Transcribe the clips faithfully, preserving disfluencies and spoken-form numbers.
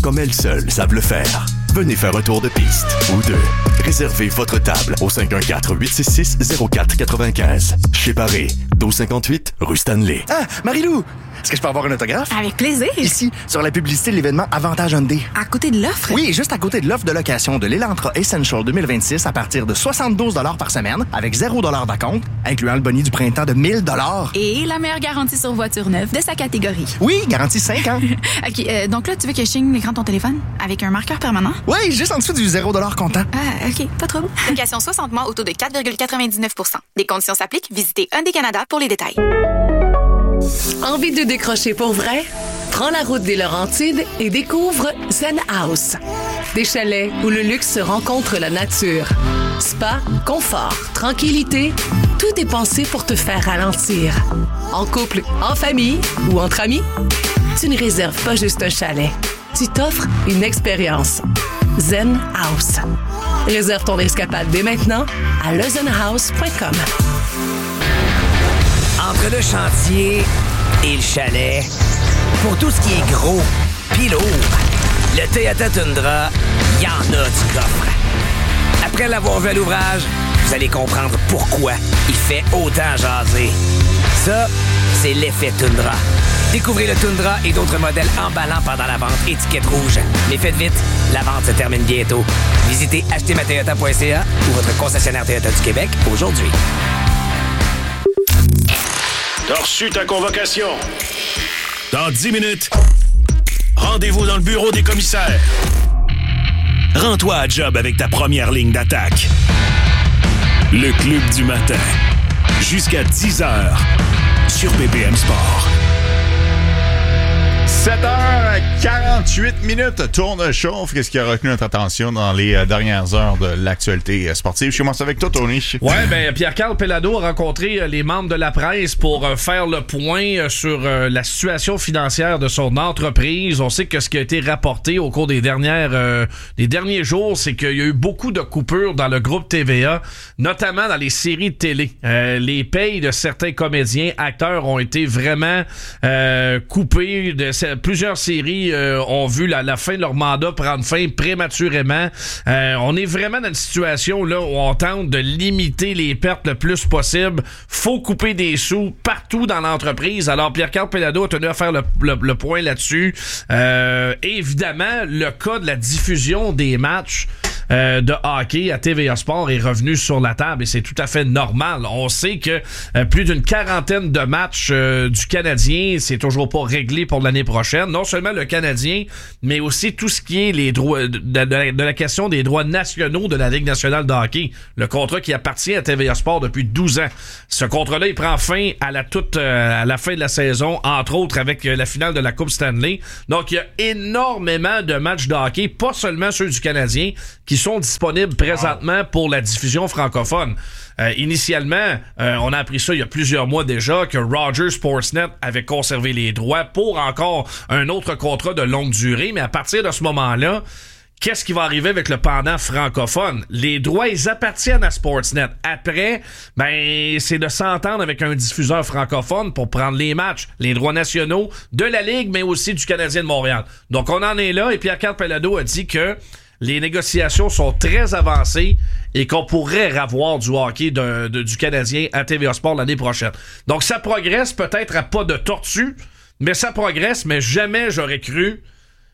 comme elles seules savent le faire. Venez faire un tour de piste ou deux. Réservez votre table au cinq un quatre, huit six six, zéro quatre neuf cinq. Chez Paré, douze cinquante-huit, rue Stanley. Ah, Marie-Lou! Est-ce que je peux avoir un autographe? Avec plaisir. Ici, sur la publicité de l'événement Avantage Hyundai. À côté de l'offre? Oui, juste à côté de l'offre de location de l'Elantra Essential deux mille vingt-six à partir de soixante-douze dollars par semaine, avec zéro dollar d'acompte, incluant le boni du printemps de mille dollars. Et la meilleure garantie sur voiture neuve de sa catégorie. Oui, garantie cinq ans. OK, euh, donc là, tu veux que je signe l'écran de ton téléphone avec un marqueur permanent? Oui, juste en dessous du zéro dollar comptant. Ah, OK, pas trop. Location soixante mois au taux de quatre virgule quatre-vingt-dix-neuf pour cent. Des conditions s'appliquent. Visitez Hyundai Canada pour les détails. Envie de décrocher pour vrai? Prends la route des Laurentides et découvre Zen House. Des chalets où le luxe rencontre la nature. Spa, confort, tranquillité, tout est pensé pour te faire ralentir. En couple, en famille ou entre amis, tu ne réserves pas juste un chalet. Tu t'offres une expérience. Zen House. Réserve ton escapade dès maintenant à le zen house point com. Entre le chantier et le chalet, pour tout ce qui est gros pis lourd, le Toyota Tundra, y en a du coffre. Après l'avoir vu à l'ouvrage, vous allez comprendre pourquoi il fait autant jaser. Ça, c'est l'effet Tundra. Découvrez le Tundra et d'autres modèles emballants pendant la vente étiquette rouge. Mais faites vite, la vente se termine bientôt. Visitez acheter ma toyota point c a ou votre concessionnaire Toyota du Québec aujourd'hui. T'as reçu ta convocation. Dans dix minutes, rendez-vous dans le bureau des commissaires. Rends-toi à job avec ta première ligne d'attaque. Le Club du matin. Jusqu'à dix heures sur B B M Sport. sept heures quarante-huit minutes, tourne chauffe. Qu'est-ce qui a retenu notre attention dans les euh, dernières heures de l'actualité euh, sportive? Je commence avec toi, Tony. Ouais, ben Pierre-Carl Pelado a rencontré euh, les membres de la presse pour euh, faire le point euh, sur euh, la situation financière de son entreprise. On sait que ce qui a été rapporté au cours des dernières euh, des derniers jours, c'est qu'il y a eu beaucoup de coupures dans le groupe T V A, notamment dans les séries de télé. Euh, les payes de certains comédiens, acteurs ont été vraiment euh, coupées. De, plusieurs séries euh, ont vu la, la fin de leur mandat prendre fin prématurément. Euh, on est vraiment dans une situation là où on tente de limiter les pertes le plus possible. Faut couper des sous partout dans l'entreprise. Alors Pierre-Carl Pelado a tenu à faire le, le, le point là-dessus. Euh, évidemment, le cas de la diffusion des matchs Euh, de hockey à T V A Sport est revenu sur la table et c'est tout à fait normal. On sait que euh, plus d'une quarantaine de matchs euh, du Canadien, c'est toujours pas réglé pour l'année prochaine. Non seulement le Canadien, mais aussi tout ce qui est les droits de, de, de, de la question des droits nationaux de la Ligue nationale de hockey. Le contrat qui appartient à T V A Sport depuis douze ans. Ce contrat-là, il prend fin à la toute euh, à la fin de la saison, entre autres avec euh, la finale de la Coupe Stanley. Donc il y a énormément de matchs de hockey, pas seulement ceux du Canadien, qui sont disponibles présentement pour la diffusion francophone. Euh, initialement, euh, on a appris ça il y a plusieurs mois déjà, que Rogers Sportsnet avait conservé les droits pour encore un autre contrat de longue durée, mais à partir de ce moment-là, qu'est-ce qui va arriver avec le pendant francophone? Les droits, ils appartiennent à Sportsnet. Après, ben, c'est de s'entendre avec un diffuseur francophone pour prendre les matchs, les droits nationaux de la Ligue, mais aussi du Canadien de Montréal. Donc, on en est là, et Pierre-Carl Pelado a dit que les négociations sont très avancées et qu'on pourrait avoir du hockey de, de, du Canadien à T V A Sport l'année prochaine. Donc, ça progresse peut-être à pas de tortue, mais ça progresse, mais jamais j'aurais cru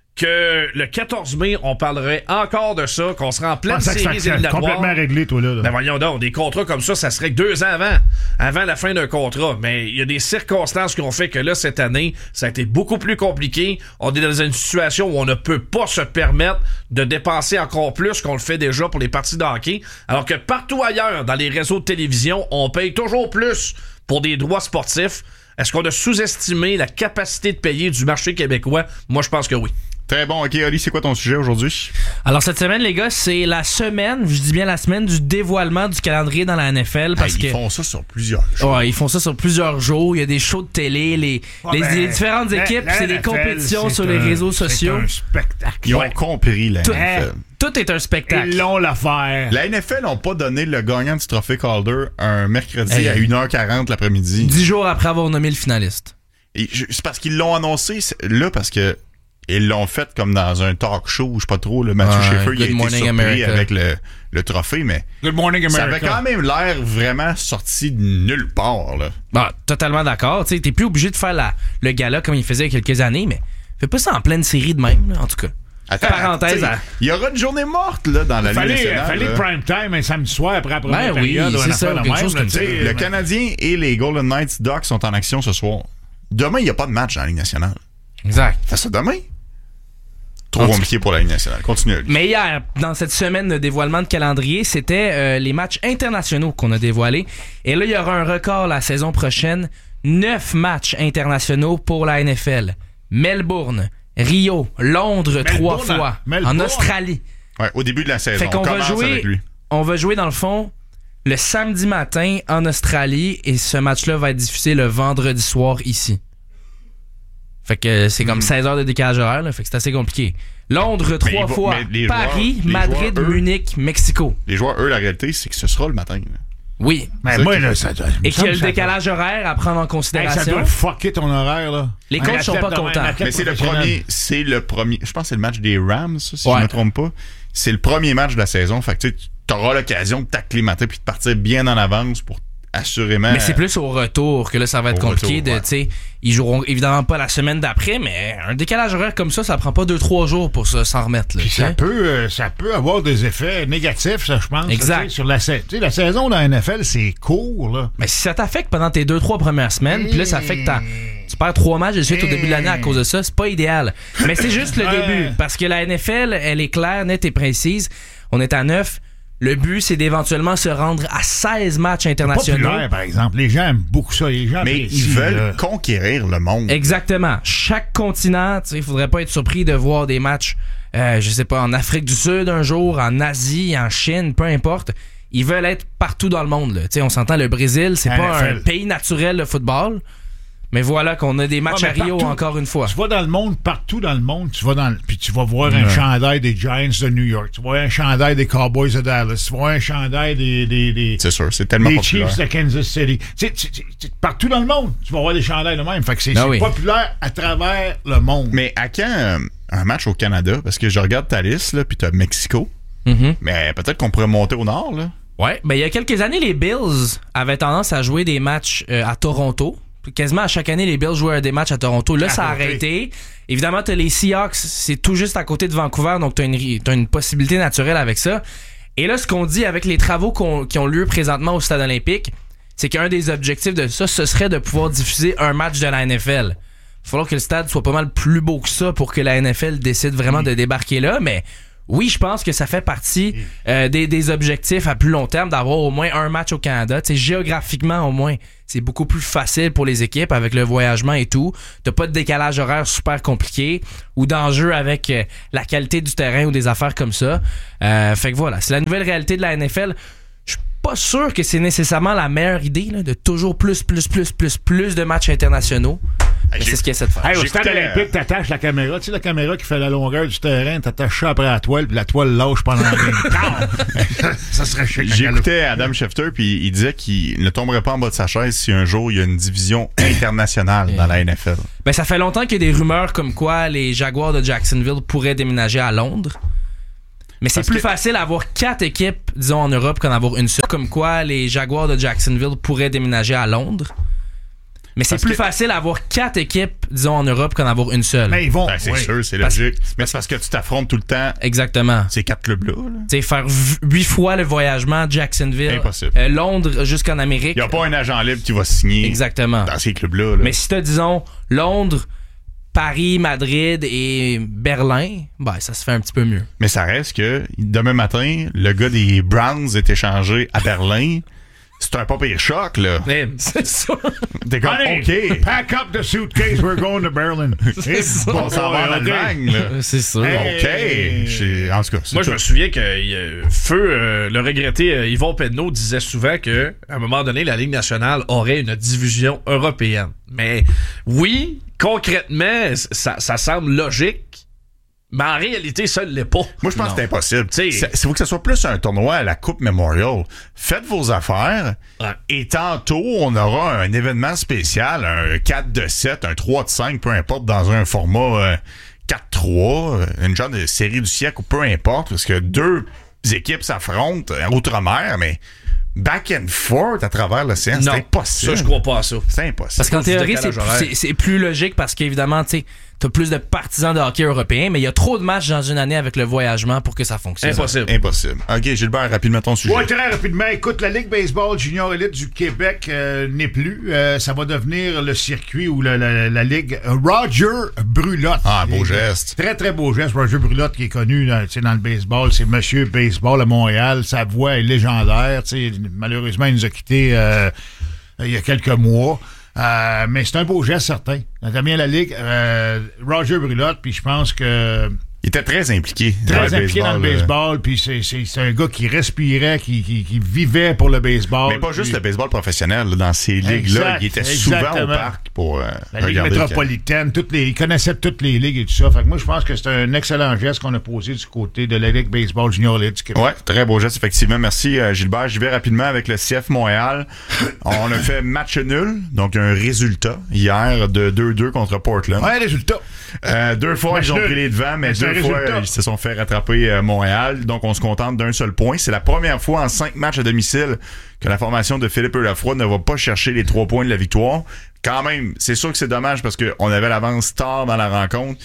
que le quatorze mai, on parlerait encore de ça, qu'on serait en pleine ah, série éliminatoire. Complètement réglé, toi, là. là. Ben voyons donc, des contrats comme ça, ça serait que deux ans avant, avant la fin d'un contrat. Mais il y a des circonstances qui ont fait que là, cette année, ça a été beaucoup plus compliqué. On est dans une situation où on ne peut pas se permettre de dépenser encore plus qu'on le fait déjà pour les parties de hockey, alors que partout ailleurs, dans les réseaux de télévision, on paye toujours plus pour des droits sportifs. Est-ce qu'on a sous-estimé la capacité de payer du marché québécois? Moi, je pense que oui. Très bon. OK, Oli, c'est quoi ton sujet aujourd'hui? Alors, cette semaine, les gars, c'est la semaine, je dis bien la semaine, du dévoilement du calendrier dans la N F L. Parce hey, ils que, font ça sur plusieurs jours. Ouais, ils font ça sur plusieurs jours. Il y a des shows de télé, les, ouais, les, ben, les différentes la, équipes, la c'est N F L, des compétitions sur un, les réseaux sociaux. C'est un spectacle. Ils ont ouais. compris la Tout, N F L. Tout est un spectacle. Ils l'ont l'affaire. La N F L n'ont pas donné le gagnant du trophée Calder un mercredi hey, à une heure quarante l'après-midi. Dix jours après avoir nommé le finaliste. Et je, c'est parce qu'ils l'ont annoncé là parce que ils l'ont fait comme dans un talk show, je sais pas trop, le Mathieu Ouais, Schaeffer, il a Good été Morning surpris America. avec le, le trophée, mais Good Morning ça America. avait quand même l'air vraiment sorti de nulle part, là. Bon, totalement d'accord. Tu sais, t'es plus obligé de faire la, le gala comme il faisait il y a quelques années, mais fais pas ça en pleine série de même, là, en tout cas. Attends, Parenthèse à... il y aura une journée morte là, dans la Ligue Fallait, nationale. fallait là. prime time un samedi soir après la première Ben oui, période. ou c'est une ça, affaire de quelque même, chose là, comme tu ça. sais, Le mais- Canadien et les Golden Knights Ducks sont en action ce soir. Demain, il n'y a pas de match dans la Ligue nationale. Exact. Fais ça demain. Trop En tout- compliqué pour la Ligue nationale. Continue. Mais hier, dans cette semaine de dévoilement de calendrier, c'était euh, les matchs internationaux qu'on a dévoilés. Et là, il y aura un record la saison prochaine. Neuf matchs internationaux pour la N F L. Melbourne, Rio, Londres trois Melbourne, fois. Melbourne. En Australie. Ouais, au début de la saison, Fait qu'on on va commence jouer, avec lui. on va jouer dans le fond le samedi matin en Australie et ce match-là va être diffusé le vendredi soir ici. Fait que c'est comme Mm. seize heures de décalage horaire, là, fait que c'est assez compliqué. Londres trois ils vont- fois, mais les Paris, joueurs- les Madrid, joueurs, eux- Munich, Mexico. Les joueurs, eux, la réalité, c'est que ce sera le matin. là. Oui. Mais C'est moi, ça là, qui- ça doit. Et qu'il y a le décalage horaire à prendre en Hey, ça considération. doit fucker ton horaire, là. Les Un coachs sont athlète pas de même, contents. un athlète Mais c'est le professionnel. premier, c'est le premier. Je pense que c'est le match des Rams, ça, si Ouais. je me trompe pas. C'est le premier match de la saison. Fait que tu auras l'occasion de t'acclimater puis de partir bien en avance pour assurément. Mais c'est plus au retour que là, ça va être Au compliqué. retour, de, ouais. tu sais, ils joueront évidemment pas la semaine d'après, mais un décalage horaire comme ça, ça prend pas deux trois jours pour se- s'en remettre. Là, Puis tu sais. ça peut, euh, ça peut avoir des effets négatifs, ça, je pense. Exact. tu sais, Sur la, sa- tu sais, la saison dans la N F L, c'est court, là. Mais si ça t'affecte pendant tes deux trois premières semaines, puis là, ça fait que t'as- tu perds trois matchs de suite au début de l'année à cause de ça, c'est pas idéal. Mais c'est juste le Ouais. début, parce que la N F L, elle est claire, nette et précise. On est à neuf. Le but, c'est d'éventuellement se rendre à seize matchs internationaux. Populaire, par exemple. Les gens aiment beaucoup ça. Les gens Mais apprécient, ils veulent là. conquérir le monde. Exactement. Chaque continent, tu sais, il faudrait pas être surpris de voir des matchs, euh, je sais pas, en Afrique du Sud un jour, en Asie, en Chine, peu importe. Ils veulent être partout dans le monde. Là. Tu sais, on s'entend, le Brésil, c'est pas N F L. un pays naturel de football. Mais voilà qu'on a des matchs Ouais, à mais Rio partout, encore une fois. Tu vas dans le monde, partout dans le monde, tu vas dans le- puis tu vas voir un chandail des Giants de New York, tu vas voir un chandail des Cowboys de Dallas, tu vas voir un chandail des, des, des, C'est sûr, c'est tellement des populaire. Chiefs de Kansas City. Tu sais, tu- tu- tu- partout dans le monde, tu vas voir des chandails de même. Fait que c'est Ben c'est oui. populaire à travers le monde. Mais à quand euh, un match au Canada? Parce que je regarde ta liste, là, puis t'as Mexico. Mhm. Mais peut-être qu'on pourrait monter au nord, là. Ouais, ben il y a quelques années, les Bills avaient tendance à jouer des matchs euh, à Toronto. Quasiment à chaque année, les Bills jouaient des matchs à Toronto. Là, ça a Arrêté. arrêté. Évidemment, t'as les Seahawks, c'est tout juste à côté de Vancouver, donc t'as une, ri- t'as une possibilité naturelle avec ça. Et là, ce qu'on dit avec les travaux qu'on- qui ont lieu présentement au Stade olympique, c'est qu'un des objectifs de ça, ce serait de pouvoir diffuser un match de la N F L. Il va falloir que le stade soit pas mal plus beau que ça pour que la N F L décide vraiment de débarquer là, mais oui, je pense que ça fait partie euh, des, des objectifs à plus long terme d'avoir au moins un match au Canada. Tu sais, géographiquement, au moins, c'est beaucoup plus facile pour les équipes avec le voyagement et tout. T'as pas de décalage horaire super compliqué ou d'enjeu avec euh, la qualité du terrain ou des affaires comme ça. Euh, fait que voilà, c'est la nouvelle réalité de la N F L. Je suis pas sûr que c'est nécessairement la meilleure idée là, de toujours plus, plus, plus, plus, plus de matchs internationaux. Mais c'est ce qu'il essaie de faire. Hey, au stade J'écoutais, olympique, t'attaches la caméra. Tu sais, la caméra qui fait la longueur du terrain, t'attaches ça après la toile, puis la toile lâche pendant la game. Ça serait chic. J'écoutais Adam Schefter, puis il disait qu'il ne tomberait pas en bas de sa chaise si un jour il y a une division internationale dans la N F L. Ben, ça fait longtemps qu'il y a des rumeurs comme quoi les Jaguars de Jacksonville pourraient déménager à Londres. Mais c'est Parce plus que- facile d'avoir quatre équipes, disons, en Europe qu'en avoir une seule. Comme quoi les Jaguars de Jacksonville pourraient déménager à Londres. Mais c'est Parce plus que- facile d'avoir quatre équipes, disons, en Europe qu'en avoir une seule. Mais ils vont. Ben, c'est oui. sûr, c'est Parce- logique. Mais c'est parce que tu t'affrontes tout le temps Exactement. ces quatre clubs-là. là. Tu sais, faire v- huit fois le voyagement Jacksonville, Impossible. euh, Londres jusqu'en Amérique. Il n'y a pas un agent libre qui va signer Exactement. dans ces clubs-là. là. Mais si t'as, disons, Londres, Paris, Madrid et Berlin, ben, ça se fait un petit peu mieux. Mais ça reste que demain matin, le gars des Browns est échangé à Berlin. C'est un pas pire choc, là. C'est ça. T'es comme, Honey, OK. pack up the suitcase, we're going to Berlin. C'est ça. On s'en va en OK. Allemagne, là. C'est ça. Hey. OK. J'ai- En tout cas, c'est Moi, je tout. me souviens que euh, Feu, euh, le regretté euh, Yvon Penneau disait souvent que à un moment donné, la Ligue nationale aurait une division européenne. Mais oui, concrètement, c- ça, ça semble logique, mais en réalité, ça ne l'est pas. Moi, je pense Non. que c'est impossible. T'sais- C'est- Il faut que ce soit plus un tournoi à la Coupe Memorial. Faites vos affaires. Ouais. Et tantôt, on aura un événement spécial, un quatre de sept, un trois de cinq, peu importe, dans un format euh, quatre trois, une genre de série du siècle ou peu importe, parce que deux équipes s'affrontent en outre-mer, mais back and forth à travers l'océan, c'est impossible. Ça, je crois pas à ça. C'est impossible. Parce qu'en théorie, c'est, c'est, c'est plus logique parce qu'évidemment, tu sais, t'as plus de partisans de hockey européens, mais il y a trop de matchs dans une année avec le voyagement pour que ça fonctionne. Impossible. Impossible. OK, Gilbert, rapidement ton sujet. Oui, très rapidement. Écoute, la Ligue baseball junior élite du Québec euh, n'est plus. Euh, ça va devenir le circuit ou la, la, la Ligue Roger Brulotte. Ah, beau geste. Très, très beau geste. Roger Brulotte, qui est connu dans, dans le baseball, c'est Monsieur Baseball à Montréal. Sa voix est légendaire. T'sais, malheureusement, il nous a quittés euh, il y a quelques mois. Euh, mais c'est un beau geste certain. T'as bien la Ligue, euh, Roger Brulotte, puis je pense que... Il était très impliqué. Très dans impliqué le dans le baseball, puis c'est, c'est, c'est un gars qui respirait, qui, qui, qui vivait pour le baseball. Mais pas juste puis... le baseball professionnel. Là, dans ces ligues-là, Exact, il était exactement. souvent au parc pour euh, la Ligue regarder métropolitaine, toutes les, il connaissait toutes les ligues et tout ça. Fait que moi, je pense que c'est un excellent geste qu'on a posé du côté de la Ligue baseball junior élite du Québec. Ouais, très beau geste, effectivement. Merci, euh, Gilbert. J'y vais rapidement avec le C F Montréal. On a fait match nul, donc un résultat hier de deux deux contre Portland. Ouais, résultat. Euh, deux fois, match ils ont nul. pris les devants, mais C'est deux fois, résultat. ils se sont fait rattraper euh, Montréal. Donc, on se contente d'un seul point. C'est la première fois en cinq matchs à domicile que la formation de Philippe Lafroy ne va pas chercher les trois points de la victoire. Quand même, c'est sûr que c'est dommage parce qu'on avait l'avance tard dans la rencontre.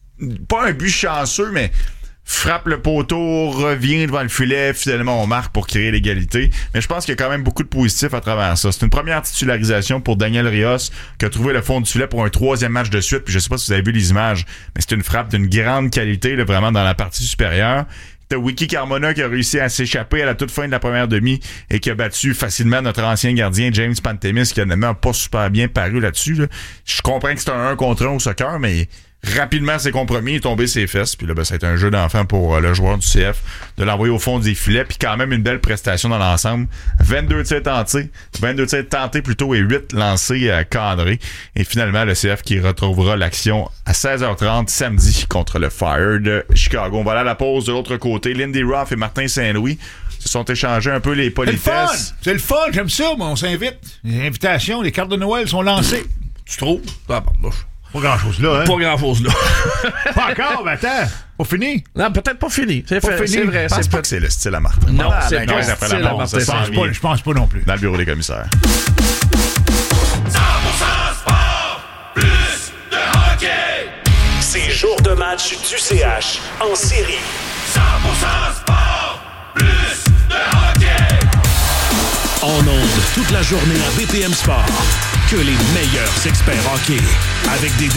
Pas un but chanceux, mais frappe le poteau, revient devant le filet, finalement on marque pour créer l'égalité. Mais je pense qu'il y a quand même beaucoup de positifs à travers ça. C'est une première titularisation pour Daniel Rios qui a trouvé le fond du filet pour un troisième match de suite. Puis je sais pas si vous avez vu les images, mais c'est une frappe d'une grande qualité, là, vraiment dans la partie supérieure. T'as Wiki Carmona qui a réussi à s'échapper à la toute fin de la première demi et qui a battu facilement notre ancien gardien James Pantemis qui a même pas super bien paru là-dessus. Là. Je comprends que c'est un un contre un au soccer, mais rapidement c'est compromis, il est tombé ses fesses. Puis là, ben, ça a été un jeu d'enfant pour euh, le joueur du C F de l'envoyer au fond des filets. Puis quand même une belle prestation dans l'ensemble. vingt-deux tirs tentés, vingt-deux tirs tentés plutôt et huit lancés euh, cadrés. Et finalement, le C F qui retrouvera l'action à seize heures trente samedi contre le Fire de Chicago. On va aller à la pause de l'autre côté. Lindy Ruff et Martin Saint-Louis se sont échangés un peu les politesses. C'est le fun! C'est le fun, j'aime ça, mais on s'invite. Les invitations, les cartes de Noël sont lancées. Tu trouves? Ah, bon, Pas grand-chose là, hein? Pas grand-chose là. Pas encore, mais attends. Pas fini? Non, peut-être pas fini. C'est, pas fait, fini. c'est vrai. Je pense c'est pas peut- que c'est le style à Martin. Non, Voilà, c'est ben, pas quinze le après style la à pause, Martin. ça Je s'en pense vient pas, je pense pas non plus. dans le bureau des commissaires. cent pour cent sport, plus de hockey. C'est jour de match du C H en série. cent pour cent sport, plus de hockey. En ondes toute la journée à B P M Sport. Que les meilleurs experts hockey. Avec des